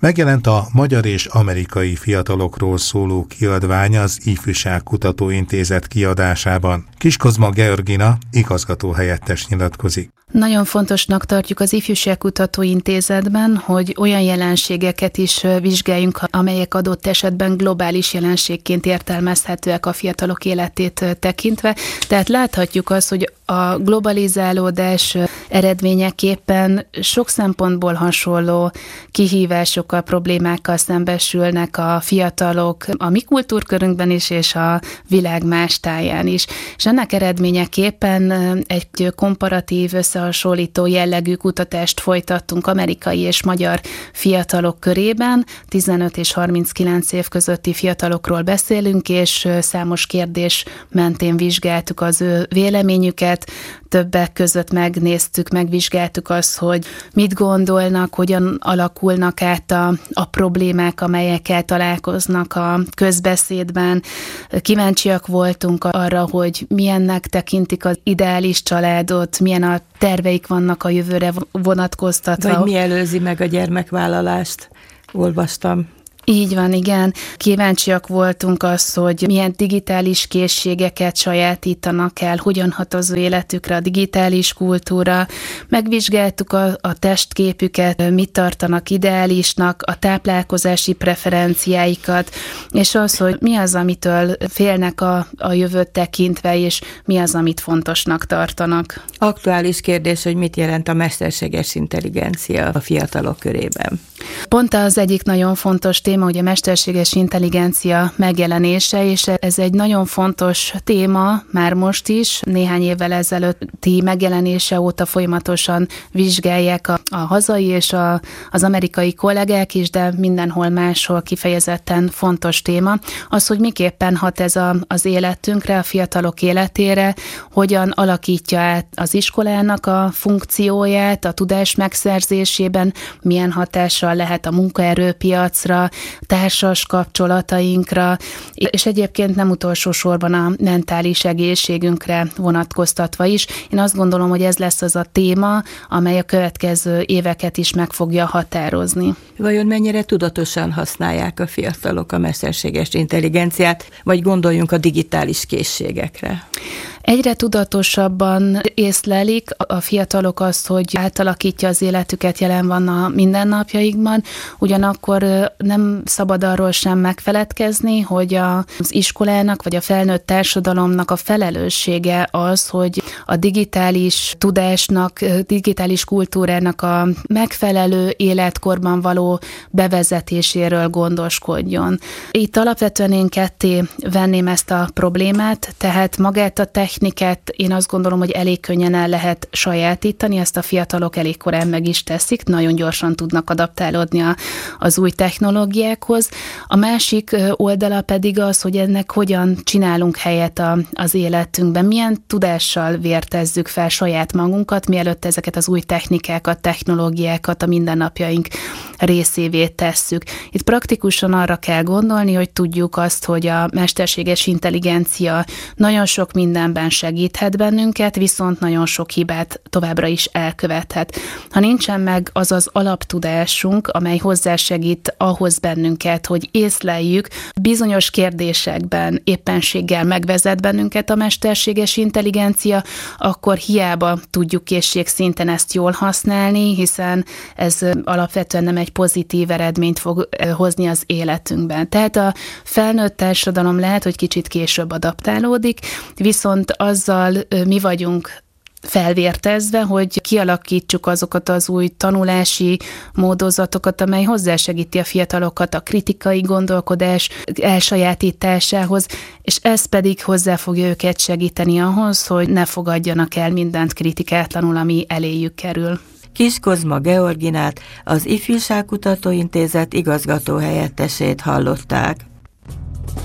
Megjelent a magyar és amerikai fiatalokról szóló kiadvány az Ifjúság Kutatóintézet kiadásában. Kis Kozma Georgina igazgatóhelyettes nyilatkozik. Nagyon fontosnak tartjuk az Ifjúság Kutatóintézetben, hogy olyan jelenségeket is vizsgáljunk, amelyek adott esetben globális jelenségként értelmezhetőek a fiatalok életét tekintve. Tehát láthatjuk azt, hogy a globalizálódás eredményeképpen sok szempontból hasonló kihívásokkal, problémákkal szembesülnek a fiatalok a mi kultúrkörünkben is, és a világ más táján is. És ennek eredményeképpen egy komparatív, összehasonlító jellegű kutatást folytattunk amerikai és magyar fiatalok körében. 15 és 39 év közötti fiatalokról beszélünk, és számos kérdés mentén vizsgáltuk az ő véleményüket. Többek között megvizsgáltuk azt, hogy mit gondolnak, hogyan alakulnak át a problémák, amelyekkel találkoznak a közbeszédben. Kíváncsiak voltunk arra, hogy milyennek tekintik az ideális családot, milyen a terveik vannak a jövőre vonatkoztatva. Vagy mi előzi meg a gyermekvállalást, olvastam. Így van, igen. Kíváncsiak voltunk az, hogy milyen digitális készségeket sajátítanak el, hogyan hat az életükre a digitális kultúra. Megvizsgáltuk a testképüket, mit tartanak ideálisnak, a táplálkozási preferenciáikat, és az, hogy mi az, amitől félnek a jövőt tekintve, és mi az, amit fontosnak tartanak. Aktuális kérdés, hogy mit jelent a mesterséges intelligencia a fiatalok körében. Pont az egyik nagyon fontos téma, hogy a mesterséges intelligencia megjelenése, és ez egy nagyon fontos téma már most is. Néhány évvel ezelőtti megjelenése óta folyamatosan vizsgálják a hazai és az amerikai kollégák is, de mindenhol máshol kifejezetten fontos téma. Az, hogy miképpen hat ez az életünkre, a fiatalok életére, hogyan alakítja át az iskolának a funkcióját, a tudás megszerzésében, milyen hatással lehet a munkaerőpiacra, társas kapcsolatainkra, és egyébként nem utolsó sorban a mentális egészségünkre vonatkoztatva is. Én azt gondolom, hogy ez lesz az a téma, amely a következő éveket is meg fogja határozni. Vajon mennyire tudatosan használják a fiatalok a mesterséges intelligenciát, vagy gondoljunk a digitális készségekre? Egyre tudatosabban észlelik a fiatalok azt, hogy átalakítja az életüket, jelen van a mindennapjaikban, ugyanakkor nem szabad arról sem megfeledkezni, hogy az iskolának vagy a felnőtt társadalomnak a felelőssége az, hogy a digitális tudásnak, digitális kultúrának a megfelelő életkorban való bevezetéséről gondoskodjon. Itt alapvetően én ketté venném ezt a problémát, tehát magát a technikát én azt gondolom, hogy elég könnyen el lehet sajátítani, ezt a fiatalok elég korán meg is teszik, nagyon gyorsan tudnak adaptálódni az új technológiákhoz. A másik oldala pedig az, hogy ennek hogyan csinálunk helyet az életünkben, milyen tudással vértezzük fel saját magunkat, mielőtt ezeket az új technikákat, technológiákat a mindennapjaink részévé tesszük. Itt praktikusan arra kell gondolni, hogy tudjuk azt, hogy a mesterséges intelligencia nagyon sok mindenben segíthet bennünket, viszont nagyon sok hibát továbbra is elkövethet. Ha nincsen meg az az alaptudásunk, amely hozzásegít ahhoz bennünket, hogy észleljük, bizonyos kérdésekben éppenséggel megvezet bennünket a mesterséges intelligencia, akkor hiába tudjuk készségszinten ezt jól használni, hiszen ez alapvetően nem egy pozitív eredményt fog hozni az életünkben. Tehát a felnőtt társadalom lehet, hogy kicsit később adaptálódik, viszont azzal mi vagyunk felvértezve, hogy kialakítsuk azokat az új tanulási módozatokat, amely hozzásegíti a fiatalokat a kritikai gondolkodás elsajátításához, és ez pedig hozzá fogja őket segíteni ahhoz, hogy ne fogadjanak el mindent kritikátlanul, ami eléjük kerül. Kis Kozma Georginát, az Ifjúság Kutatóintézet igazgatóhelyettesét hallották.